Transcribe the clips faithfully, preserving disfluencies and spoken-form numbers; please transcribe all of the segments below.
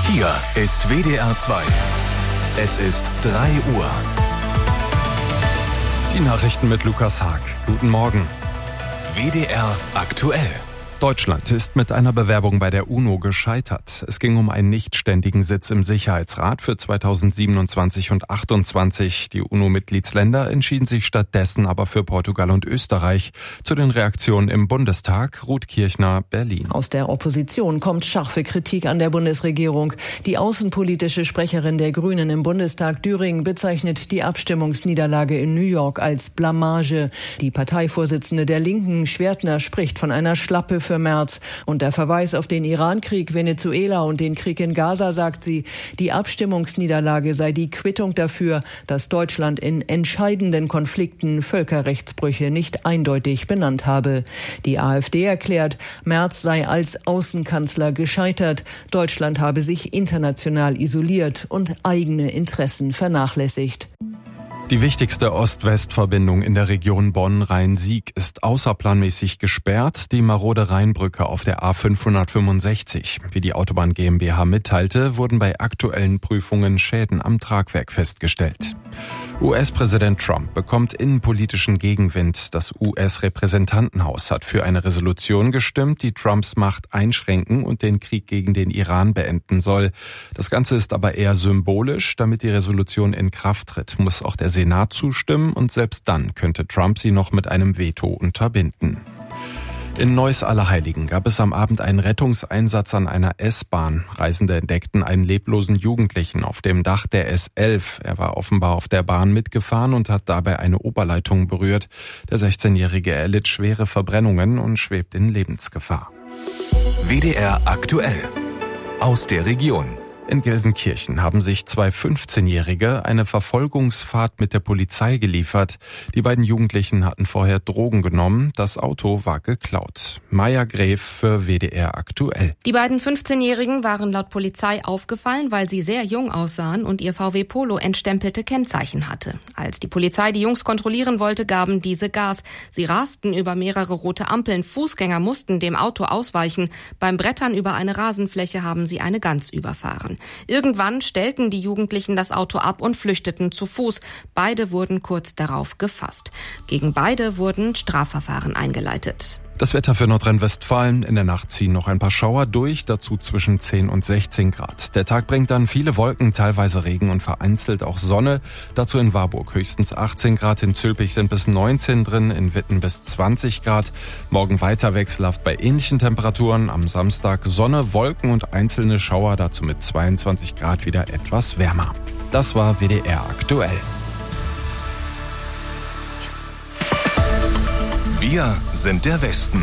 Hier ist W D R zwei. Es ist drei Uhr. Die Nachrichten mit Lukas Haag. Guten Morgen. W D R aktuell. Deutschland ist mit einer Bewerbung bei der UNO gescheitert. Es ging um einen nichtständigen Sitz im Sicherheitsrat für zweitausendsiebenundzwanzig und achtundzwanzig. Die UNO-Mitgliedsländer entschieden sich stattdessen aber für Portugal und Österreich. Zu den Reaktionen im Bundestag, Ruth Kirchner, Berlin. Aus der Opposition kommt scharfe Kritik an der Bundesregierung. Die außenpolitische Sprecherin der Grünen im Bundestag, Düring, bezeichnet die Abstimmungsniederlage in New York als Blamage. Die Parteivorsitzende der Linken, Schwertner, spricht von einer Schlappe für Merz. Und der Verweis auf den Irankrieg, Venezuela und den Krieg in Gaza, sagt sie, die Abstimmungsniederlage sei die Quittung dafür, dass Deutschland in entscheidenden Konflikten Völkerrechtsbrüche nicht eindeutig benannt habe. Die AfD erklärt, Merz sei als Außenkanzler gescheitert. Deutschland habe sich international isoliert und eigene Interessen vernachlässigt. Die wichtigste Ost-West-Verbindung in der Region Bonn-Rhein-Sieg ist außerplanmäßig gesperrt, die marode Rheinbrücke auf der A fünfhundertfünfundsechzig. Wie die Autobahn GmbH mitteilte, wurden bei aktuellen Prüfungen Schäden am Tragwerk festgestellt. U S-Präsident Trump bekommt innenpolitischen Gegenwind. Das U S-Repräsentantenhaus hat für eine Resolution gestimmt, die Trumps Macht einschränken und den Krieg gegen den Iran beenden soll. Das Ganze ist aber eher symbolisch. Damit die Resolution in Kraft tritt, muss auch der Senat zustimmen und selbst dann könnte Trump sie noch mit einem Veto unterbinden. In Neuss-Allerheiligen gab es am Abend einen Rettungseinsatz an einer S-Bahn. Reisende entdeckten einen leblosen Jugendlichen auf dem Dach der S elf. Er war offenbar auf der Bahn mitgefahren und hat dabei eine Oberleitung berührt. Der sechzehnjährige erlitt schwere Verbrennungen und schwebt in Lebensgefahr. W D R aktuell. Aus der Region. In Gelsenkirchen haben sich zwei fünfzehnjährige eine Verfolgungsfahrt mit der Polizei geliefert. Die beiden Jugendlichen hatten vorher Drogen genommen. Das Auto war geklaut. Maja Gref für W D R aktuell. Die beiden fünfzehnjährigen waren laut Polizei aufgefallen, weil sie sehr jung aussahen und ihr V W Polo entstempelte Kennzeichen hatte. Als die Polizei die Jungs kontrollieren wollte, gaben diese Gas. Sie rasten über mehrere rote Ampeln. Fußgänger mussten dem Auto ausweichen. Beim Brettern über eine Rasenfläche haben sie eine Gans überfahren. Irgendwann stellten die Jugendlichen das Auto ab und flüchteten zu Fuß. Beide wurden kurz darauf gefasst. Gegen beide wurden Strafverfahren eingeleitet. Das Wetter für Nordrhein-Westfalen. In der Nacht ziehen noch ein paar Schauer durch, dazu zwischen zehn und sechzehn Grad. Der Tag bringt dann viele Wolken, teilweise Regen und vereinzelt auch Sonne. Dazu in Warburg höchstens achtzehn Grad, in Zülpich sind bis neunzehn drin, in Witten bis zwanzig Grad. Morgen weiter wechselhaft bei ähnlichen Temperaturen. Am Samstag Sonne, Wolken und einzelne Schauer, dazu mit zweiundzwanzig Grad wieder etwas wärmer. Das war W D R aktuell. Wir sind der Westen.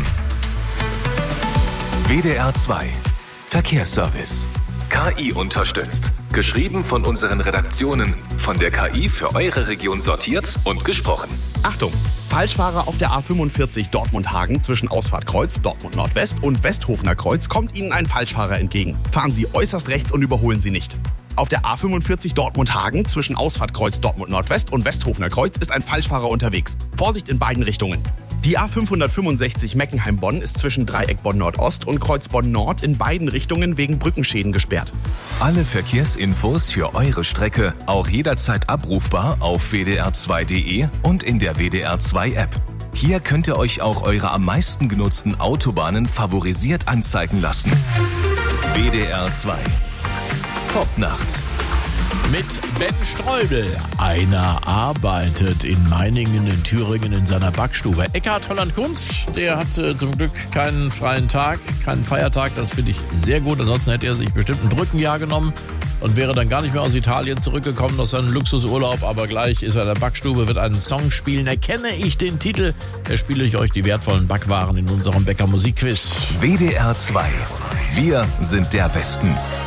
W D R zwei. Verkehrsservice. K I unterstützt. Geschrieben von unseren Redaktionen. Von der K I für eure Region sortiert und gesprochen. Achtung! Falschfahrer auf der A fünfundvierzig Dortmund-Hagen zwischen Ausfahrtkreuz Dortmund Nordwest und Westhofener Kreuz kommt Ihnen ein Falschfahrer entgegen. Fahren Sie äußerst rechts und überholen Sie nicht. Auf der A fünfundvierzig Dortmund-Hagen zwischen Ausfahrtkreuz Dortmund Nordwest und Westhofener Kreuz ist ein Falschfahrer unterwegs. Vorsicht in beiden Richtungen. Die A fünfhundertfünfundsechzig Meckenheim-Bonn ist zwischen Dreieck Bonn-Nordost und Kreuz Bonn-Nord in beiden Richtungen wegen Brückenschäden gesperrt. Alle Verkehrsinfos für eure Strecke auch jederzeit abrufbar auf w d r zwei punkt d e und in der W D R zwei App. Hier könnt ihr euch auch eure am meisten genutzten Autobahnen favorisiert anzeigen lassen. W D R zwei. Top-Nacht. Mit Ben Streubel. Einer arbeitet in Meiningen in Thüringen in seiner Backstube. Eckhard Holland-Kunz, der hat äh, zum Glück keinen freien Tag, keinen Feiertag. Das finde ich sehr gut. Ansonsten hätte er sich bestimmt ein Brückenjahr genommen und wäre dann gar nicht mehr aus Italien zurückgekommen aus seinem Luxusurlaub. Aber gleich ist er in der Backstube, wird einen Song spielen. Erkenne ich den Titel, da spiele ich euch die wertvollen Backwaren in unserem Bäcker Musikquiz. W D R zwei. Wir sind der Westen.